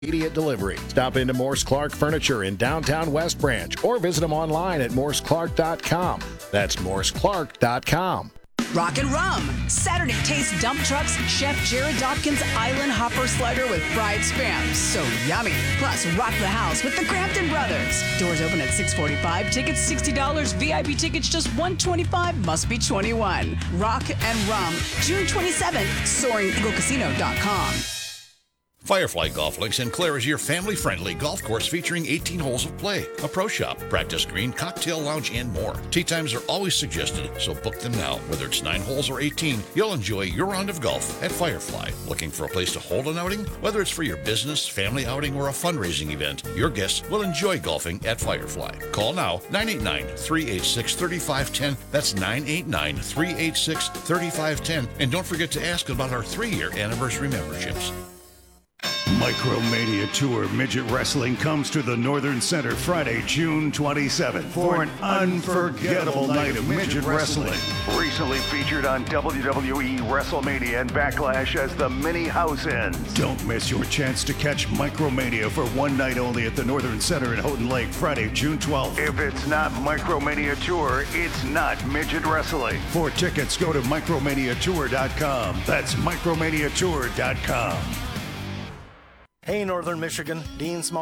Immediate delivery. Stop into Morse Clark Furniture in downtown West Branch or visit them online at morseclark.com. That's morseclark.com. Rock and Rum. Saturday Taste Dump Trucks. Chef Jared Dawkins Island Hopper Slider with fried Spam. So yummy. Plus, rock the house with the Crampton Brothers. Doors open at 6:45. Tickets $60. VIP tickets just $125. Must be 21. Rock and Rum. June 27th. SoaringEagleCasino.com. Firefly Golf Links in Clare is your family-friendly golf course featuring 18 holes of play, a pro shop, practice green, cocktail lounge, and more. Tee times are always suggested, so book them now. Whether it's 9 holes or 18, you'll enjoy your round of golf at Firefly. Looking for a place to hold an outing? Whether it's for your business, family outing, or a fundraising event, your guests will enjoy golfing at Firefly. Call now, 989-386-3510. That's 989-386-3510. And don't forget to ask about our 3-year anniversary memberships. Micromania Tour Midget Wrestling comes to the Northern Center Friday, June 27th for an unforgettable night of midget wrestling. Recently featured on WWE WrestleMania and Backlash as the mini house ends. Don't miss your chance to catch Micromania for one night only at the Northern Center in Houghton Lake, Friday, June 12th. If it's not Micromania Tour, it's not midget wrestling. For tickets, go to micromaniatour.com. That's micromaniatour.com. Hey, Northern Michigan, Dean Small.